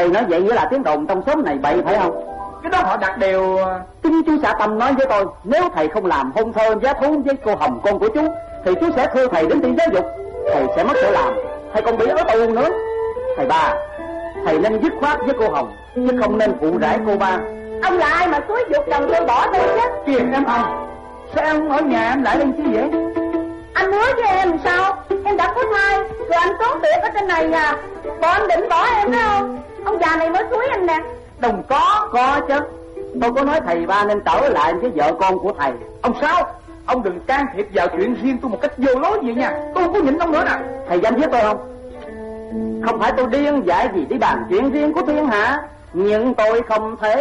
Thầy nói vậy nghĩa là tiếng đồn trong xóm này bậy phải không? Cái đó họ đặt đều. Chính chú xã Tâm nói với tôi, nếu thầy không làm hôn thơ giá thú với cô Hồng con của chú thì chú sẽ thưa thầy đến viện giáo dục. Thầy sẽ mất chỗ làm, thầy còn bị ở tù nữa. Thầy ba, thầy nên dứt khoát với cô Hồng, chứ không nên phụ rải cô ba. Ông là ai mà xúi giục chồng tôi bỏ tôi chứ? Kìa em ông, sao em ở nhà em lại lên chứ vậy? Anh hứa với em sao? Em đã có thai, rồi anh trốn tiệc ở trên này à. Bộ anh định bỏ em phải không? Ông già này mới xúi anh nè. Đồng có chứ. Tôi có nói thầy ba nên trở lại với vợ con của thầy. Ông sao? Ông đừng can thiệp vào chuyện riêng tôi một cách vô lối vậy nha. Tôi không có nhịn ông nữa nè. Thầy dám giết tôi không? Không phải tôi điên dại gì đi bàn chuyện riêng của thiên hạ, nhưng tôi không thể